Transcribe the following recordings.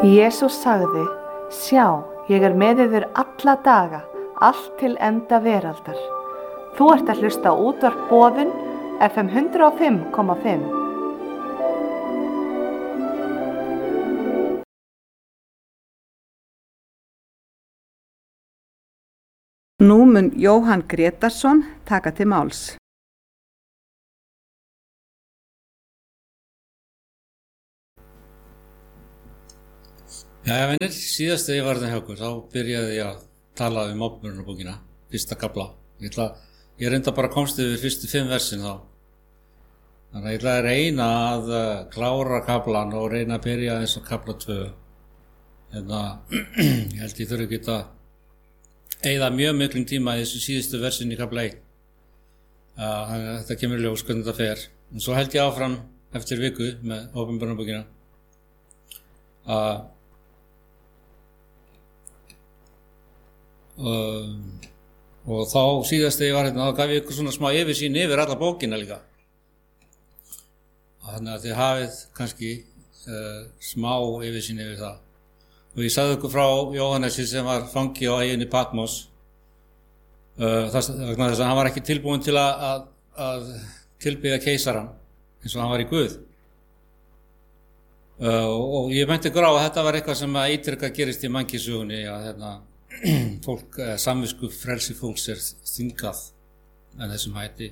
Jesús sagði: Sjá, ég með yður alla daga, allt til enda veraldar. Þú ert að hlusta á útvarp Boðun, FM 105,5. Nú mun Jóhann Grétarsson taka til máls. Jæja vinir, síðast þegar ég var hjá ykkur, þá byrjaði ég að tala Opinberunarbókina, fyrsta kafla. Ég reynda bara komst yfir fyrstu 5 versin þá. Þannig að ég ætla að reyna að klára kaflan og reyna að byrja eins og kafla 2. Ég held ég þurfi ekki að eyða mjög miklum tíma í þessu síðustu versin í kafla 1. Þetta kemur í ljós hvernig þetta fer. En svo held ég áfram eftir viku með Opinberunarbókina. Og þá síðast þegar ég var þá gaf ég ykkur svona smá yfirsýn yfir alla bókina líka. Þannig að þið hafið kannski smá yfirsýn yfir það. Og ég sagði ykkur frá Jóhannesi sem var fangi á eyjunni Patmos. Vegna þess að hann var ekki tilbúinn til að tilbiðja keisarann eins og hann var í Guð. Og ég benti ykkur á að þetta var eitthvað sem að ítrekað gerist í mannkynssögunni, að fólk, samvisku frelsi fólks þvingað með þessum hætti.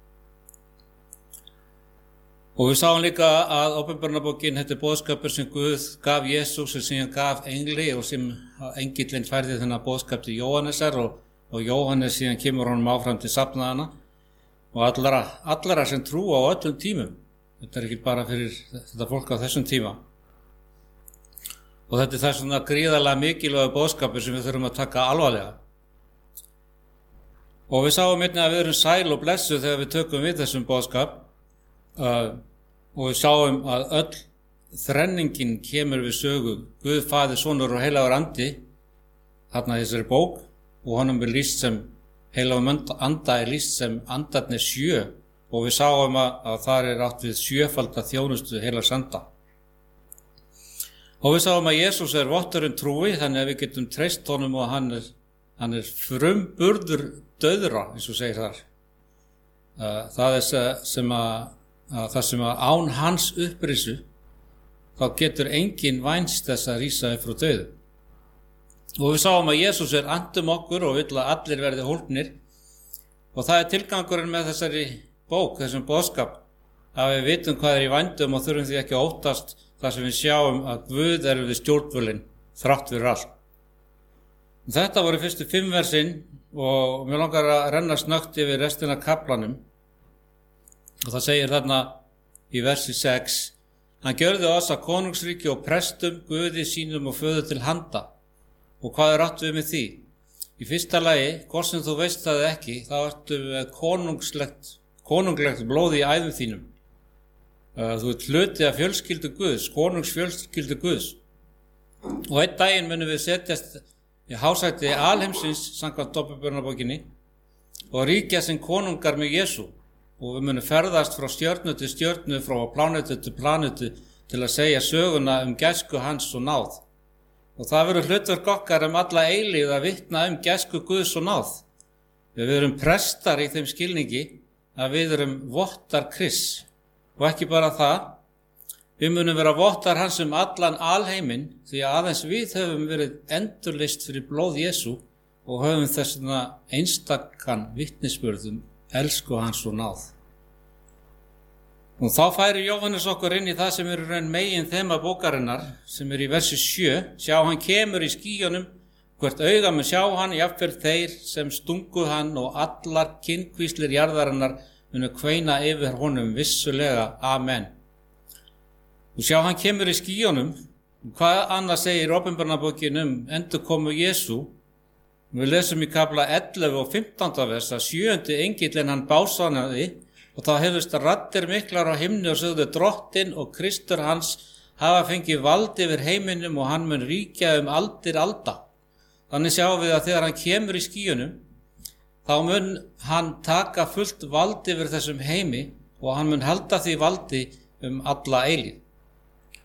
Og við sáum líka að Opinberunarbókin, þetta boðskapur sem Guð gaf Jesús sem síðan gaf engli og sem engillinn færði þennan boðskap til Jóhannesar og Jóhannes síðan kemur honum áfram til safnaðana og allara sem trúa á öllum tímum. Þetta ekki bara fyrir þetta fólk á þessum tíma. Og þetta það svona gríðarlega mikilvægur boðskapur sem við þurfum að taka alvarlega. Og við sáum einnig að við erum sæl og blessuð þegar við tökum við þessum boðskap og við sáum að öll þrenningin kemur við sögu. Guð, Faðir, Sonur og heilagur andi þarna í þessari bók og honum lýst sem heilagur anda lýst sem andarnir 7 og við sáum að þar átt við 7-falda þjónustu heilags anda. Og við sáum að Jesús votturinn trúi, þannig að við getum treyst honum og hann frumburður dauðra, eins og segir þar. Það sem að án hans upprisu, þá getur enginn vænst þess að rísa upp frá dauðu. Og við sáum að Jesús andum okkur og vill að allir verði hólpnir. Og það tilgangurinn með þessari bók, þessum boðskap, að við vitum hvað í vændum og þurfum því ekki að óttast þar sem við sjáum að Guð við stjórnvölinn þrátt fyrir allt. Þetta voru fyrstu 5 versin og mér langar að renna snöggt yfir restina af kaflanum. Og það segir þarna í versi 6: Hann gjörði oss að konungsríki og prestum, Guði sínum og föður til handa. Og hvað átt við með því? Í fyrsta lagi, hvort sem þú veist það ekki, þá ertu konunglegt blóð í æðum þínum. Þú hluti af fjölskyldu Guðs, konungsfjölskyldu Guðs. Og einn daginn munum við setjast í hásæti alheimsins samkvæmt Opinberunarbókinni og ríkja sem konungar með Jesú. Og við munum ferðast frá stjörnu til stjörnu, frá plánetu til planetu til að segja söguna gæsku hans og náð. Og það verður hlutverk okkar alla eilífð að vitna gæsku Guðs og náð. Við erum prestar í þeim skilningi að við erum vottar Krists. Og ekki bara það, við munum vera vottar hans allan alheiminn því að aðeins við höfum verið endurlýst fyrir blóð Jesú og höfum þessna einstakan vitnisburð elsku hans og náð. Og þá færi Jóhannes okkur inn í það sem raun megin þema bókarinnar sem í versi 7. Sjá, hann kemur í skýjunum, hvert auga mun sjá hann, jafnvel þeir sem stungu hann og allar kynkvíslir jarðarinnar munu kveina yfir honum vissulega. Amen. Og sjá, hann kemur í skýjunum. Hvað annað segir Opinberunarbókin endurkomu Jesú? Við lesum í kafla 11 og 15. vers að 7. engillinn hann básanaði og þá heyrðust raddir miklar á himni og sögðu: Drottinn og Kristur hans hafa fengið vald yfir heiminum og hann mun ríkja aldir alda. Þannig sjáum við að þegar hann kemur í skýjunum, þá mun hann taka fullt vald yfir þessum heimi og hann mun halda því valdi alla eilífð.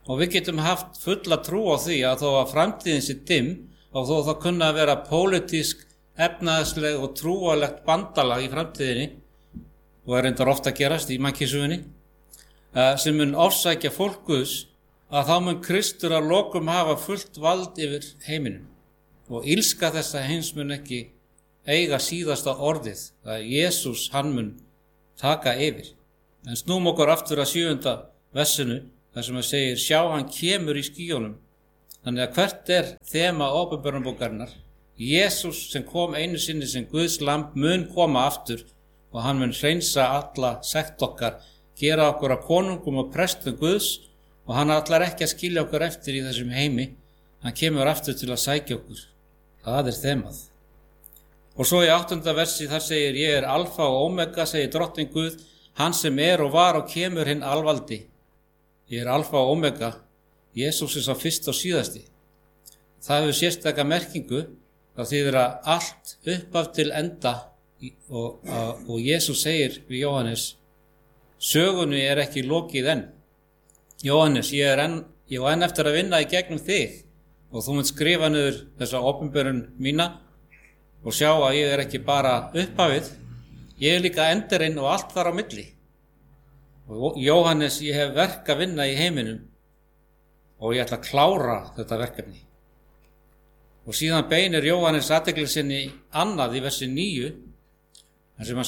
Og við getum haft fulla trú á því að þó að framtíðin sé dimm og þó það kunna að vera pólitísk, efnaðsleg og trúalegt bandalag í framtíðinni, og reyndar ofta gerast í mannkynssögunni, sem mun ofsækja fólk Guðs, að þá mun Kristur að lokum hafa fullt vald yfir heiminum. Og illska þessa heims mun ekki eiga síðasta orðið, að Jesús hann mun taka yfir. En snúm okkur aftur að 7. versinu, þar sem segir, sjá hann kemur í skýjunum. Þannig að hvert þema åpenbarunarbókarinnar? Jesús sem kom einu sinni sem Guðs lamb mun koma aftur og hann mun hreinsa alla sekt okkar, gera okkur að konungum og prestum Guðs, og hann ætlar ekki að skilja okkur eftir í þessum heimi. Hann kemur aftur til að sækja okkur. Það þemað. Og svo í 8. versi þar segir, ég alfa og omega, segir drottinn Guð, hann sem og var og kemur hinn alvaldi. Ég alfa og omega, Jesús sá fyrst og síðasti. Það hefur sérstaka merkingu, það þýðir að allt uppaf til enda, og Jesús segir við Jóhannes, sögunni ekki lokið enn. Jóhannes, ég á enn eftir að vinna í gegnum þig, og þú munt skrifa niður þessa opinberun mína og sjá að ég ekki bara upphafið, ég líka endurinn og allt þar á milli. Og Jóhannes, ég hef verk að vinna í heiminum og ég ætla að klára þetta verkefni. Og síðan beinir Jóhannes athygli sinni annað í versi 9, þar sem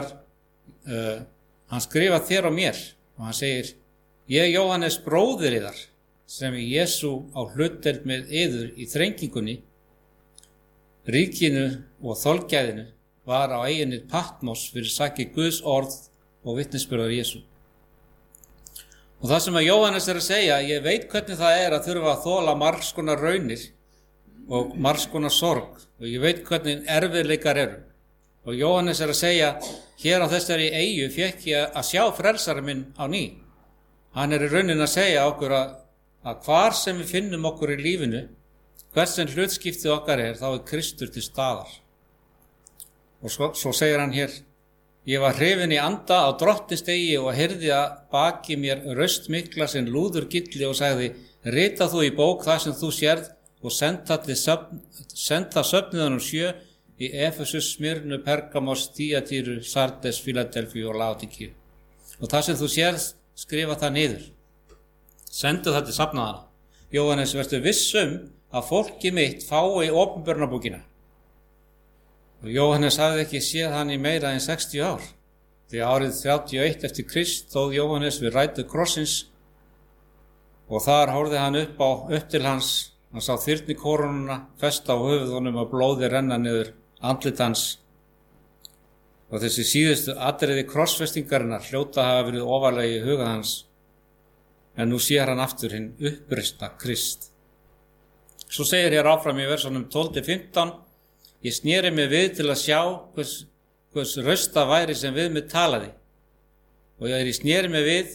hann skrifar þér og mér, og hann segir, ég Jóhannes bróðir yðar, sem Jesú á hlutdeild með yður í þrengingunni, ríkinu og þolgæðinu var á eyjunni Patmos fyrir sakir Guðs orð og vitnisburðar Jesú. Og það sem að Jóhannes að segja, ég veit hvernig það að þurfa að þola margs konar raunir og margs konar sorg, og ég veit hvernig erfiðleikar eru. Og Jóhannes að segja, hér á þessari eyju fékk ég að sjá frelsari minn á ný. Hann í raunin að segja okkur að hvar sem við finnum okkur í lífinu, hvert sem hlutskiptið okkar þá Kristur til staðar. Og svo segir hann hér, ég var hrifinn í anda á drottins-degi og heyrði að baki mér röst mikla sem lúður gilli og sagði, rita þú í bók það sem þú sérð og senda söfniðunum 7 í Efesus, Smyrnu, Pergamos, Thyatíru, Sardes, Fíladelfíu og Laodíkíu. Og það sem þú sérð, skrifa það niður. Sendu það til safnaðana. Jóhannes, vertu viss að fólki mitt fái opinberunarbókina. Og Jóhannes hafði ekki séð hann í meira en 60 ár. Því árið 31 eftir Krist stóð Jóhannes við rætur krossins og þar horfði hann upp til hans. Hann sá þyrnikorununa festa á höfuðunum og blóði renna niður andlit hans. Og þessi síðustu atriði krossfestingarinnar hljóta hafa verið ofarlega í huga hans. En nú sér hann aftur hinn uppreisna Krist. Svo segir hér áfram í versunum 12-15, ég sneri mig við til að sjá hvers rösta væri sem við mig talaði. Og ég sneri mig við,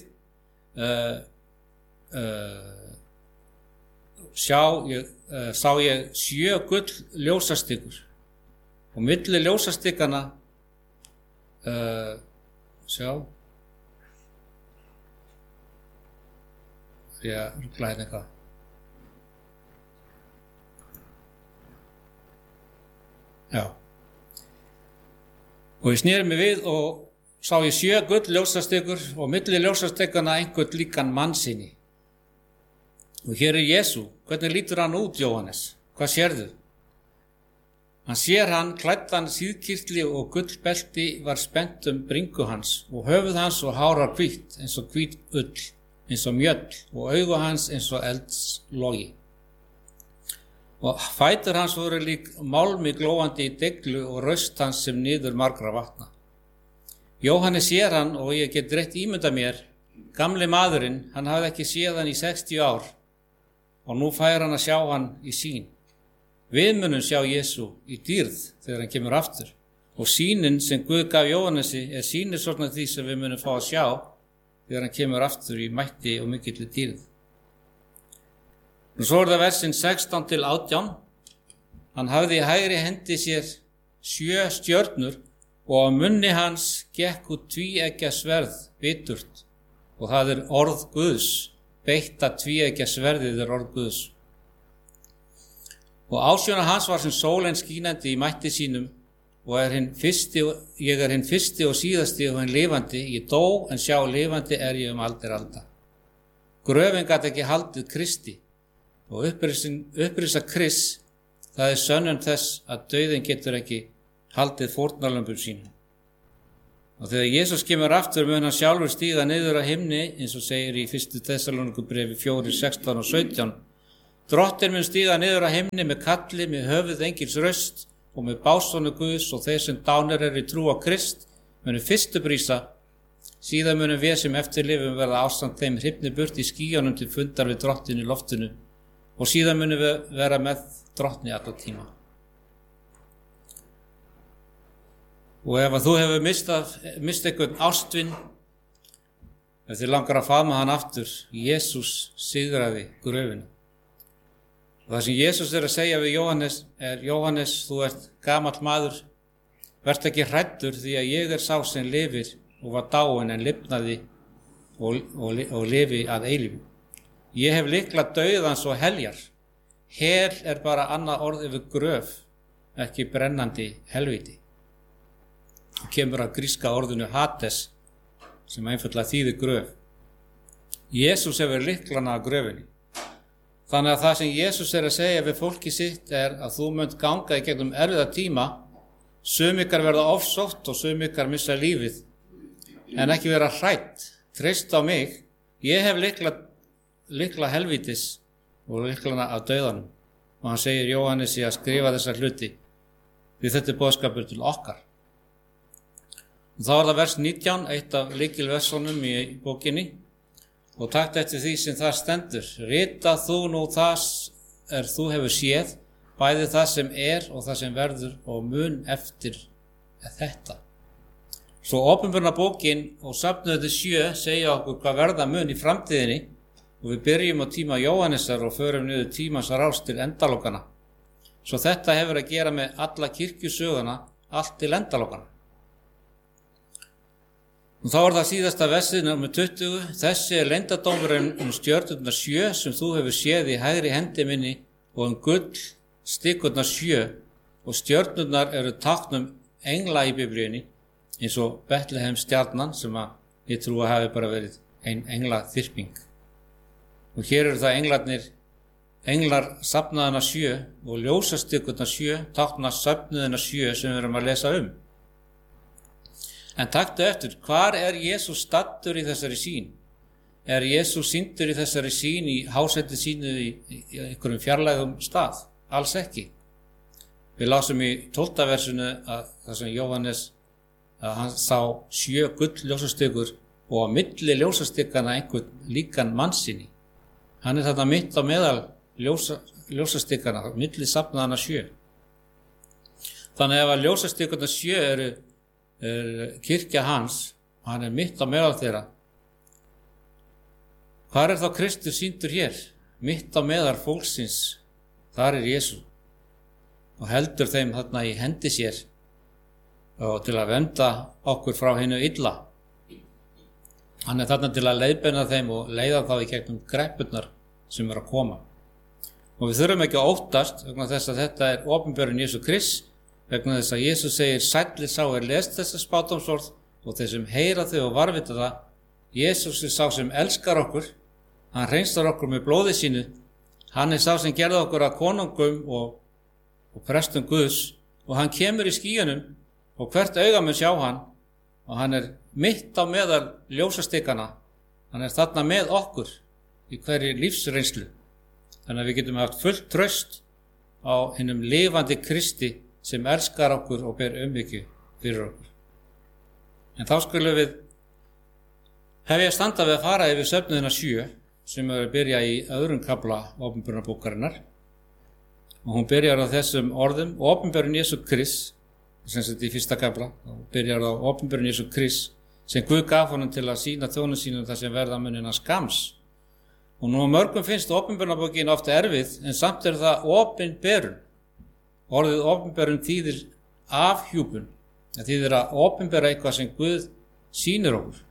sá ég 7 gull ljósastikur. Og milli ljósastikana, ég rugla hérna eitthvað. Já. Og ég sneri mig við og sá ég 7 gull ljósastikur og milli ljósastikana einhvern líkan mannsýni. Og hér Jesú. Hvernig lítur hann út, Jóhannes? Hvað sérðu? Hann sér hann klæddan síðkirtli og gullbelti var spennt bringu hans og höfuð hans og hárar hvítt eins og hvít ull, eins og mjöll og augu hans eins og eldslogi. Og fætur hans voru lík málmi glóandi í deglu og raust hans sem niður margra vatna. Jóhannes sér hann og ég get rétt ímynda mér, gamli maðurinn, hann hafði ekki séð hann í 60 ár og nú fær hann að sjá hann í sýn. Við munum sjá Jesú í dýrð þegar hann kemur aftur og sýnin sem Guð gaf Jóhannesi sýnissorna því sem við munum fá að sjá þegar hann kemur aftur í mætti og mikilli dýrð. Og svo það versin 16-18. Hann hafði í hægri hendi sér 7 stjörnur og á munni hans gekk út tvíeggja sverð biturt og það orð Guðs beitta tvíeggja sverðið orð Guðs. Og ásjóna hans var sem sólin skínandi í mætti sínum og ég er hinn fyrsti og síðasti og hinn lifandi. Ég dó en sjá lifandi er ég aldir alda. Gröfin gat ekki haldið Kristi og upprisa Krists, það er sönnun þess að dauðinn getur ekki haldið fórnarlömbum sínum. Og þegar Jesús kemur aftur mun hann sjálfur stíga niður að himni, eins og segir í 1. Tessalónikubréfi 4, 16 og 17. Drottinn mun stíga niður að himni með kalli, með höfuð engils röst og með básónu Guðs, og þeir sem dánir eru í trú á Krist munu fyrstu brísa. Síðan munum við sem eftirlifum verða ásamt þeim hrifnir burt í skýjunum til fundar við Drottinn í loftinu, og síðan munum við vera með Drottni alla tíma. Og ef þú hefur mist einhvern ástvin, ef þið langar að faðma hann aftur, Jesús sigraði gröfina. Og það sem Jesús er að segja við Jóhannes er: Jóhannes, þú ert gamall maður, vertu ekki hræddur, því að ég er sá sem lifir og var dáinn en lifnaði og lifi að eilífu. Ég hef lykla dauðans og heljar. Hel er bara annað orð yfir gröf, ekki brennandi helvíti. Og kemur að gríska orðinu Hades, sem einfaldlega þýðir gröf. Jesús hefur lyklana að gröfinni. Þannig að það sem Jesús er að segja við fólki sitt er að þú munt ganga í gegnum erfiða tíma, sum ykkar verða ofsótt og sum ykkar missa lífið, en ekki vera hrædd. Treyst á mig, ég hef lykla helvítis og lyklana af dauðanum. Og hann segir Jóhannesi að skrifa þessa hluti, því þetta er boðskapur til okkar. Og þá er það vers 19, eitt af lykilversunum í bókinni, og takt eftir því sem það stendur: Rita þú nú það þú hefur séð, bæði það sem er og það sem verður, og mun eftir þetta. Svo opinberna bókin og safnöðu 7 segja okkur hvað verða mun í framtíðinni, og við byrjum á tíma Jóhannesar og förum niður tímans rás til endalokana. Svo þetta hefur að gera með alla kirkjusöguna, allt til endalokana. Og þá er það síðasta versið nr. 20. Þessi er leyndardómurinn stjörnurnar 7 sem þú hefur séð í hægri hendi minni, og gull stikkurnar 7, og stjörnurnar eru tákn engla í Biblíunni, eins og Betlehem stjarnan, sem ég trú að hafi bara verið ein engla þyrping. Og hér eru það englar safnaðana 7, og ljósastikkurnar 7 tákna safnaðana 7 sem við erum að lesa um. En taktu eftir, hvar er Jesús staddur í þessari sýn? Er Jesús sýndur í þessari sýn í hásæti sínu í einhverjum fjarlægum stað? Alls ekki. Við lásum í 12. versinu að það sem Jóhannes, að hann sá 7 gull-ljósastikur og á milli ljósastikana einhvern líkan mannsini. Hann er þarna mitt á meðal ljósastikana, milli safnaðana 7. Þannig ef að ljósastikurna 7 eru kirkja hans, og hann er mitt á meðal þeirra, hvar er þá Kristus sýndur hér? Mitt á meðal fólksins, þar er Jesús, og heldur þeim þarna í hendi sér og til að vernda okkur frá hinu illa. Hann er þarna til að leiðbeina þeim og leiða þá í gegnum greppurnar sem eru að koma. Og við þurfum ekki að óttast vegna þess að þetta er opinberun Jesú Krist, vegna þess að Jesús segir: Sælli sá er lest þessa spádómsorð og þeir sem heyra þau og varvita það. Jesús er sá sem elskar okkur, hann hreinstar okkur með blóði sínu, hann er sá sem gerði okkur að konungum og prestum Guðs, og hann kemur í skýjunum og hvert auga mun sjá hann, og hann er mitt á meðal ljósastikana, hann er þarna með okkur í hverju lífsreynslu, þannig að við getum haft fullt traust á hinum lifandi Kristi sem elskar okkur og ber umhyggju fyrir okkur. En þá skulum við hefja standa við að fara yfir söfnuðina 7 sem er að byrja í öðrum kafla opinberunarbókarinnar, og hún byrjar á þessum orðum: opinberun Jesú Krist, sem sagt í 1. kafla, og byrjar á opinberun Jesú Krist sem Guð gaf honum til að sýna þjónum sínum það sem verða munina skams. Og nú mörgum finnst opinberunarbókin ofta erfið, en samt er það opinberun. Orðið opinberun þýðir afhjúpun, það þýðir að opinbera eitthvað sem Guð sýnir okkur.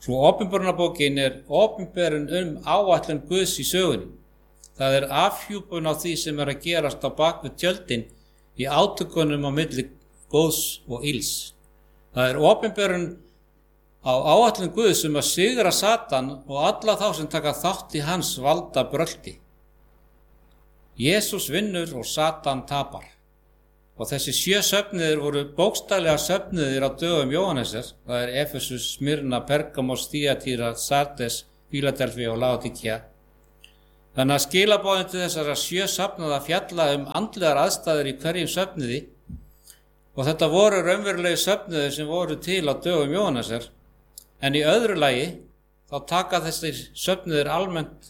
Svo opinberunarbókin opinberun áætlun Guðs í sögunni. Það afhjúpun á því sem að gerast á bak við tjöldin í átökunum á milli góðs og ills. Það opinberun á áætlun Guðs að sigra Satan og alla þá sem taka þátt í hans valda brölti. Jesús vinnur og Satan tapar. Og þessi 7 söfnuðir voru bókstaflega söfnuðir á dögum Jóhannesar. Það Efesus, Smyrna, Pergamos, Þýatira, Sardes, Fíladelfía og Laodíkea. Þannig að skilaboðin til þessara 7 söfnuða fjalla andlegar aðstæður í hverjum söfnuði. Og þetta voru raunverulegi söfnuðir sem voru til á dögum Jóhannesar. En í öðru lagi þá taka þessir söfnuðir almennt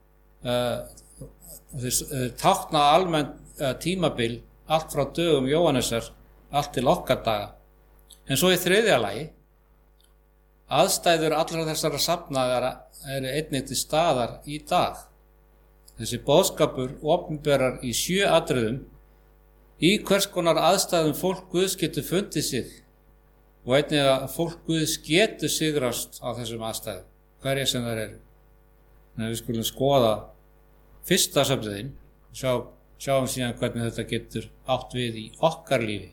tákna almennt tímabil allt frá dögum Jóhannesar allt til okkar daga. En svo í þriðja lagi aðstæður allra þessara safnaðara einnig til staðar í dag. Þessi boðskapur opinberar í 7 atriðum í hvers konar aðstæðum fólk Guðs getur fundið sig og einnig að fólk Guðs getur sigrast á þessum aðstæðum, hverja sem þær eru. Þannig að við skulum skoða fyrsta söfnuðinn og sjáum síðan hvernig þetta getur átt við í okkar lífi.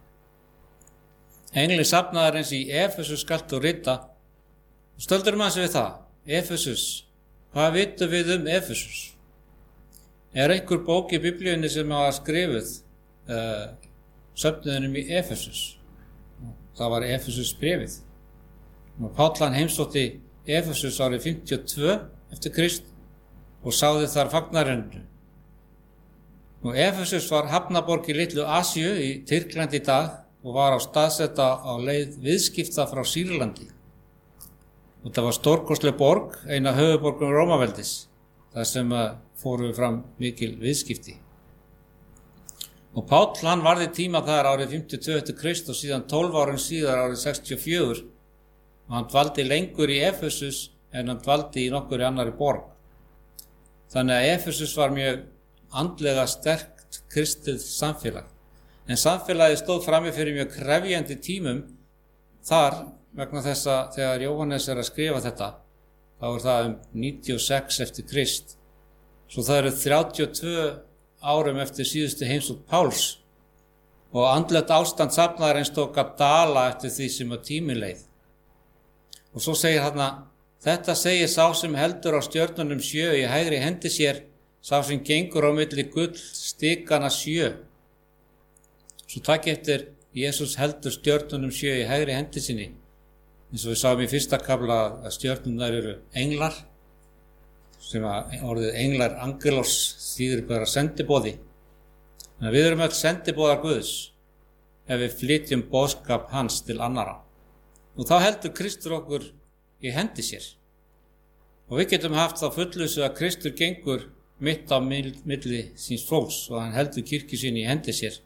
Engli safnaðarins í Efesus skalt þú rita. Stöldur manns við það. Efesus, hvað vitum við Efesus? Einhver bók í Biblíunni sem hafa skrifuð söfnuðinum í Efesus? Það var Efesus bréfið. Páll heimsótti Efesus árið 52 eftir Krist og sáði þar fagnarennu. Efesus var hafnaborg í litlu Asíu í Tyrklandi í dag og var á staðsetta á leið viðskipta frá Sýrlandi. Þetta var stórkostleg borg, eina höfuðborgum Rómaveldis, þar sem fóru fram mikil viðskipti. Og Páll varði tíma þar árið 52 eftir Krist og síðan 12 árum síðar árið 64 og hann dvaldi lengur í Efesus en hann dvaldi í nokkurri annarri borg. Þannig að Efesus var mjög andlega sterkt kristið samfélag. En samfélagið stóð frammi fyrir mjög krefjandi tímum þar vegna þess að þegar Jóhannes að skrifa þetta, þá það 96 eftir Krist. Svo það eru 32 árum eftir síðustu heimsókn Páls og andlegt ástand safnaðarins tók að dala eftir því sem tíminn leið. Og svo segir þarna, þetta segir sá sem heldur á stjörnunum 7 í hægri hendi sér, sá sem gengur á milli gullstikana 7. Svo takk eftir Jesús heldur stjörnunum 7 í hægri hendi sinni. Eins og við sáum í fyrsta kafla að stjörnunar eru englar, sem orðið englar angelos þýðir bara sendiboði. Þannig að við erum öll sendiboðar Guðs ef við flytjum boðskap hans til annara. Og þá heldur Kristur okkur í hendi sér. Og við getum haft þá fullvissu að Kristur gengur mitt á milli síns fólks og hann heldur kirkju sinni í hendi sér.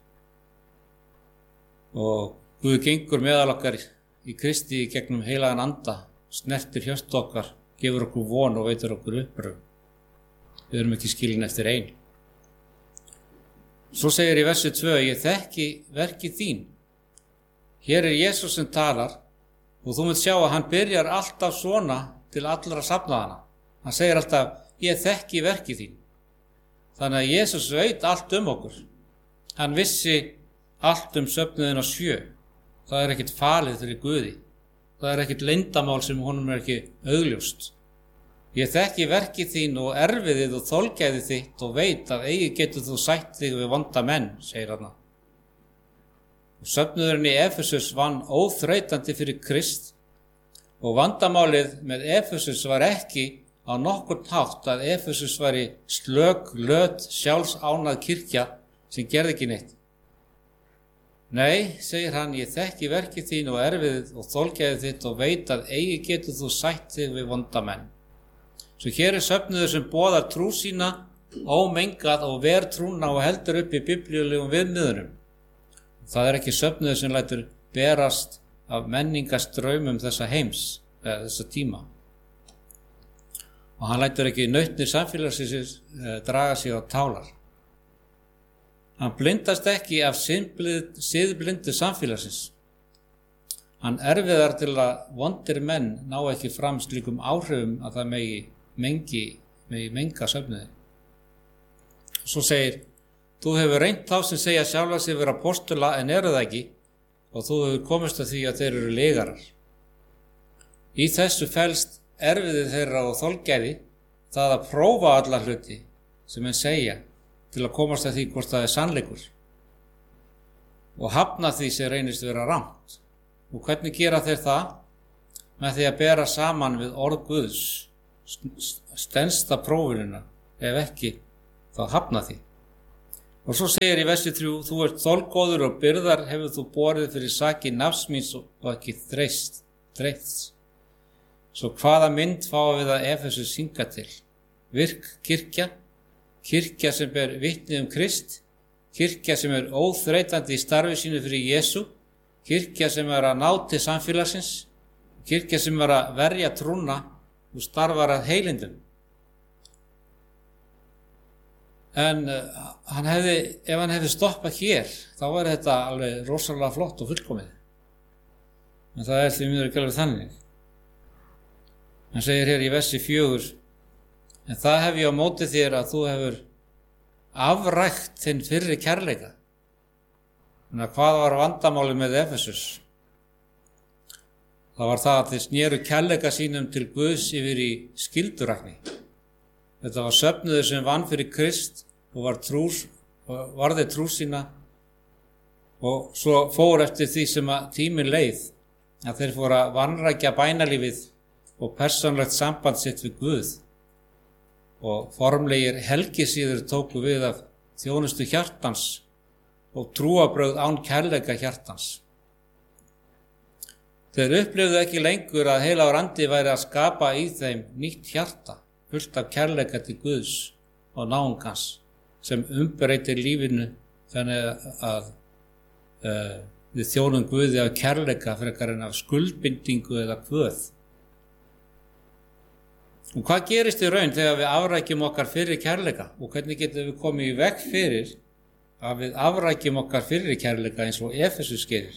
Og Guð gengur meðal okkar í Kristi í gegnum heilagan anda, snertir hjörtu okkar, gefur okkur von og veitir okkur uppröfun. Við erum ekki skilin eftir ein. Svo segir í versi 2, ég þekki verki þín. Hér Jesús sem talar og þú munt sjá að hann byrjar alltaf svona til allra safnaðana. Hann segir alltaf, ég þekki verki þín. Þannig að Jesús veit allt okkur. Hann vissi allt söfnuðina 7. Það ekkert falið fyrir Guði. Það ekkert leyndamál sem honum ekki augljóst. Ég þekki verki þín og erfiðið og þolgæði þitt og veit að eigi getur þú sætt þig við vonda menn, segir hann. Söfnuðurinn í Efesus vann óþreytandi fyrir Krist og vandamálið með Efesus var ekki á nokkurn hátt að Efesus væri slök, löt, sjálfsánað kirkja sem gerði ekki neitt. Nei, segir hann, ég þekki verki þín og erfiðið og þolgæði þitt og veit að eigi getur þú sætt þig við vonda menn. Svo hér söfnuður sem boðar trú sína, ómengað og ver trúna og heldur upp í biblíulegum viðmiðunum. Það ekki söfnuður sem lætur berast af menningastraumum þessa heims, eða þessa tíma. Og hann lætur ekki nautnir samfélagsins draga sig á tálar. Hann blindast ekki af siðblindu samfélagsins. Hann erfiðar til að vondir menn ná ekki fram slíkum áhrifum að það megi menga söfnuði. Svo segir, þú hefur reynt þá sem segja sjálfa sig vera apóstola en eru það ekki og þú hefur komist að því að þeir eru legarar. Í þessu felst erfiði þeirra og þolgæði það að prófa alla hluti sem menn segja til að komast að því hvort það er sannleikur og hafna því sem reynist vera rangt. Og hvernig gera þeir það? Með því að bera saman við orð Guðs, stensta prófunina, ef ekki, þá hafna því. Og svo segir í versi 3, þú ert þolgóður og byrðar hefur þú borið fyrir saki nafs míns og ekki þreysts. Svo hvaða mynd fáum við að Efesus synga til? Virk kirkja sem ber vitni Krist, kirkja sem er óþreytandi í starfi sínu fyrir Jesú, kirkja sem er að ná til samfélagsins, kirkja sem er að verja trúna og starfar að heilindum. En ef hann hefði stoppað hér, þá var þetta alveg rosalega flott og fullkomið. En það er því miður ekki alveg þannig. Hann segir hér í versi 4, en það hef ég á móti þér að þú hefur afrækt þinn fyrri kærleika. En hvað var vandamálið með Efesus? Það var það að þeir snéru kærleika sínum til Guðs yfir í skyldurækni. Þetta var söfnuður sem vann fyrir Krist og varði trú sína og svo fór eftir því sem að tíminn leið að þeir fóru að vanrækja bænalífið og persónlegt samband sitt við Guð og formlegir helgisíður tóku við af þjónustu hjartans og trúarbrögð án kærleika hjartans. Þeir upplifðu ekki lengur að heilagur andi væri að skapa í þeim nýtt hjarta, fullt af kærleika til Guðs og náungans, sem umbreytir lífinu þannig að við þjónum Guði af kærleika frekar en af skuldbindingu eða kvöð. Og hvað gerist í raun þegar við afrækjum okkar fyrir kærleika og hvernig getum við komið í veg fyrir að við afrækjum okkar fyrir kærleika eins og Efesus gerir?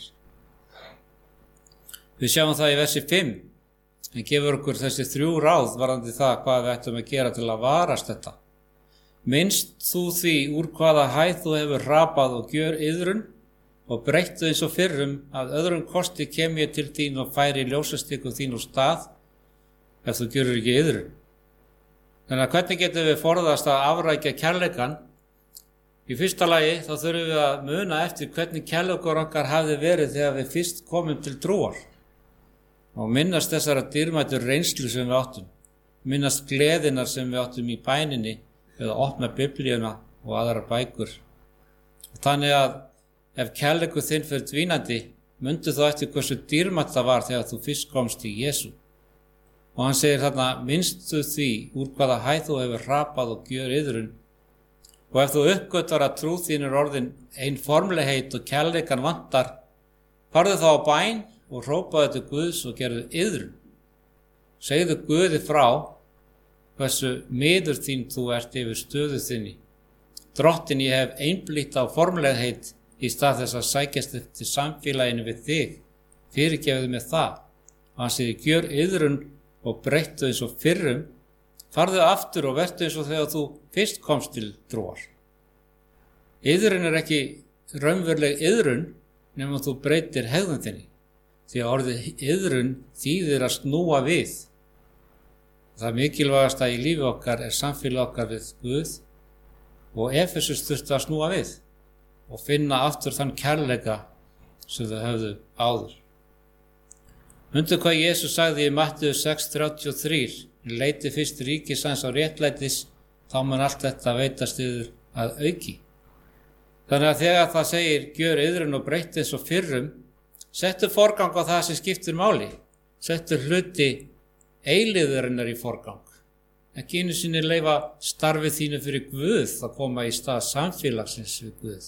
Við sjáum það í versi 5. Hann gefur okkur þessi 3 ráð varðandi það hvað við ættum að gera til að varast þetta. Minnst þú því úr hvaða hæð þú hefur hrapað og gjör iðrun og breyttu eins og fyrrum að öðrum kosti kem ég til þín og færi ljósastikum þín úr stað ef þú gjörur ekki iðrun. Þannig að hvernig getum við forðast að afrækja kærleikann? Í fyrsta lagi þá þurfum við að muna eftir hvernig kærleikur okkar hafði verið þegar við fyrst komum til trúar og minnast þessara dýrmætu reynslu sem við áttum, minnast gleðinar sem við áttum í bæninni eða opna biblíuna og aðrar bækur. Þannig að ef kærleikur þinn fer dvínandi, mundu þú eftir hversu dýrmætt það var þegar þú fyrst komst í Jesú. Og hann segir þarna, minnstu því úr hvaða hæð þú hefur hrapað og gjör iðrun. Og ef þú uppgötvar að trú þín er orðin ein formlegheit og kærleikan vantar, farðu þá á bæn og hrópaðu til Guðs og gerðu iðrun. Segðu Guði frá hversu miður þín þú ert yfir stöðu þinni. Drottin, ég hef einblítt á formlegheit í stað þess að sækjast eftir samfélaginu við þig. Fyrirgefðu mér það. Og hann segir, gjör iðrun og breyttu eins og fyrrum. Farðu aftur og vertu eins og þegar þú fyrst komst til trúar. Iðrun er ekki raunveruleg iðrun nema þú breytir hegðun þinni. Því að orðið iðrun þýðir að snúa við. Það mikilvægasta í lífi okkar er samfélag okkar við Guð og Efesus þurfti að snúa við og finna aftur þann kærleika sem þau höfðu áður. Mundu hvað Jesús sagði í Mattheus 6:33. Leiti fyrst ríkis hans á réttlætis, þá mun allt þetta veitast yður að auki. Þannig að þegar það segir gjör iðrun og breytt eins og fyrrum, settu forgang á það sem skiptir máli. Settu hluti eilífðarinnar í forgang. Ekki einu sinni leyfa starfið þínu fyrir Guð að koma í stað samfélagsins við Guð.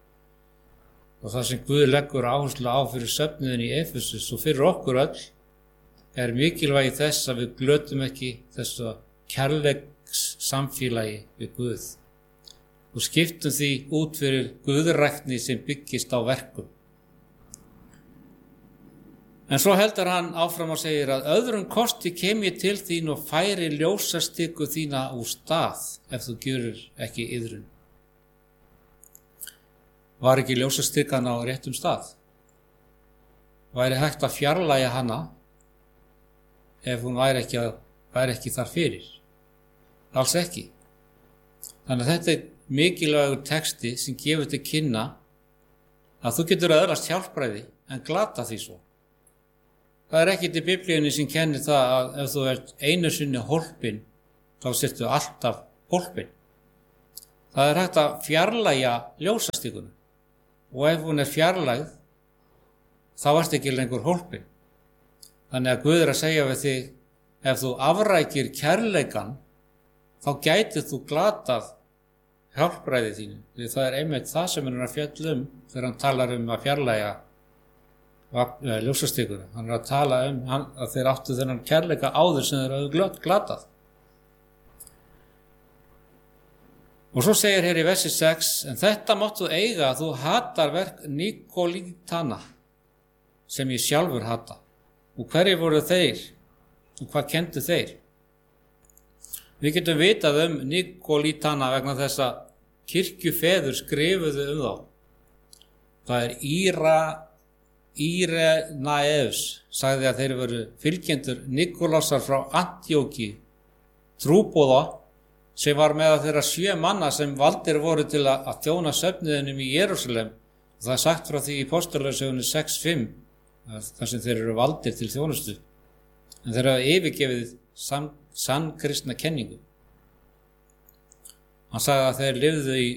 Og það sem Guð leggur áherslu á fyrir söfnuðin í Efesus og fyrir okkur öll er mikilvægi þess að við glötum ekki þessu kærleiks samfélagi við Guð og skiptum því út fyrir guðræktni sem byggist á verkum. En svo heldur hann áfram og segir að öðrum kosti kem ég til þín og færi ljósastiku þína úr stað ef þú gjörur ekki iðrun. Var ekki ljósastikan á réttum stað? Væri hægt að fjarlægja hana ef hún væri ekki þar fyrir? Alls ekki. Þannig að þetta er mikilvægur texti sem gefur til kynna að þú getur öðlast hjálpræði en glata því svo. Það er ekkert í Biblíunni sem kennir það að ef þú ert einu sinni hólpin, þá sértu alltaf hólpin. Það er hægt að fjarlægja ljósastikuna og ef hún er fjarlægð, þá ert ekki lengur hólpin. Þannig að Guð er að segja við þig, ef þú afrækir kærleikan, þá gætir þú glatað hjálpræði þínu. Því það er einmitt það sem hann er að fjalla þegar hann talar að fjarlægja ljósastikuna. Hann er að tala að þeir áttu þennan kærleika áður sem þeir hafðu glatað. Og svo segir hér í versi 6, en þetta máttu eiga að þú hatar verk Nikolítana sem ég sjálfur hata. Og hverjir voru þeir? Og hvað kenndu þeir? Við getum vitað Nikolítana vegna þess að kirkjufeður skrifuðu þá. Það er Írenaeus sagði að þeir voru fylgjendur Nikolásar frá Antíóki, trúboða sem var með þeirra 7 manna sem valdir voru til að þjóna söfnuðinum í Jerúsalem. Það er sagt frá því í Pósturlagssögunni 6:5 þar sem þeir eru valdir til þjónustu. En þeir hafa yfirgefið sannkristna kenningu. Hann sagði að þeir lifðu í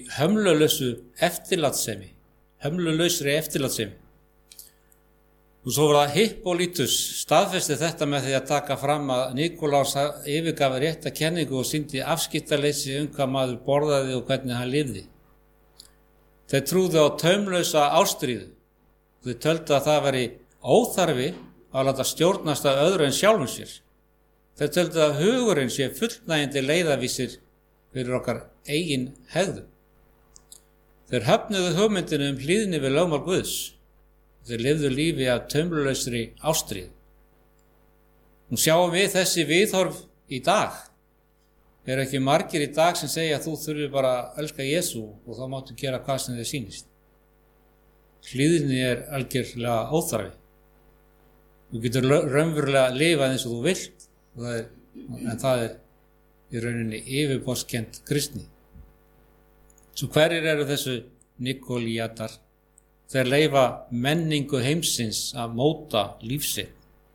hömlulausri eftirlátsemi. Og svo var það Hippolítus staðfesti þetta með því að taka fram að Nikolás yfirgaf rétta kenningu og sýndi afskiptaleysi hvað maður borðaði og hvernig hann lifði. Þeir trúðu á taumlausa ástríðu. Þeir töldu að það væri óþarfi að láta stjórnast af öðru en sjálfum sér. Þeir töldu að hugurinn sé fullnægjandi leiðavísir fyrir okkar eigin hegðun. Þeir höfnuðu hugmyndinu hlýðni við lögmál Guðs. Þeir lifðu lífi af taumlausri ástríðu. Nú sjáum við þessi viðhorf í dag. Er ekki margir í dag sem segja að þú þurfi bara að elska Jesú og þá máttu gera hvað sem þér sýnist. Hlýðni er algjörlega óþarfi. Þú getur raunverulega lifað eins og þú vilt, en það er í rauninni yfirborðskennd kristni. Svo hverjir eru þessu Nikolítar? Þeir leyfa menningu heimsins að móta lífsitt.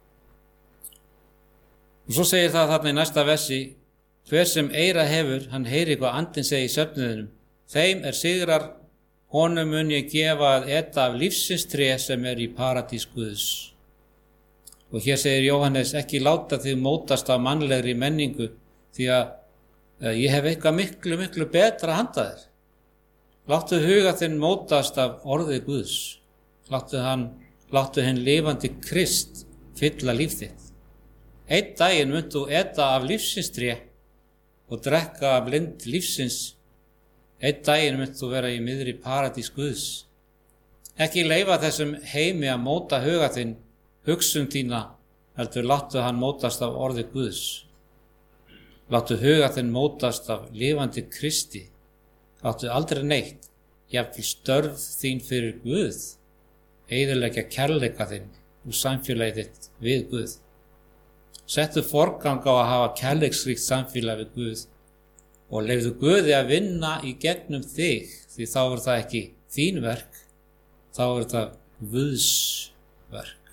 Og svo segir það þarna í næsta versi, hver sem eyra hefur, hann heyri hvað andinn segi í söfnuðinum. Þeim er sigrar, honum mun ég gefa að eta af lífsins tré sem er í paradís Guðs. Og hér segir Jóhannes, ekki láta þig mótast af mannlegri menningu, því að ég hef eitthvað miklu betra handa þér. Láttu huga þinn mótast af orði Guðs. Láttu hinn lifandi Krist fylla líf þitt. Einn daginn munt þú eta af lífsins tré og drekka af lind lífsins. Einn daginn munt þú vera í miðri paradís Guðs. Ekki leyfa þessum heimi að móta huga þinn, hugsun þína, heldur láttu hann mótast af orði Guðs. Láttu huga þinn mótast af lifandi Kristi. Láttu aldrei neitt, jafnvel störf þín fyrir Guð, eyðileggja kærleika þinn og samfélagið þitt við Guð. Settu forgang á að hafa kærleiksríkt samfélag við Guð og leyfðu Guði að vinna í gegnum þig, því þá er það ekki þín verk, þá er það Guðs verk.